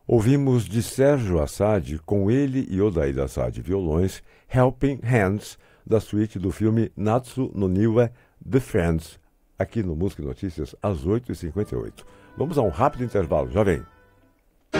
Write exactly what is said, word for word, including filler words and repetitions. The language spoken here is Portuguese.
Ouvimos de Sérgio Assad, com ele e Odair Assad violões, Helping Hands, da suíte do filme Natsu no Niwa The Friends, aqui no Música e Notícias, às oito e cinquenta e oito. Vamos a um rápido intervalo, já vem.